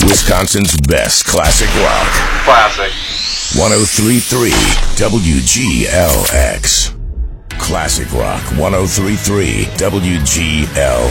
Wisconsin's best classic rock. Classic. 103.3 WGLX. Classic Rock 103.3 WGLX.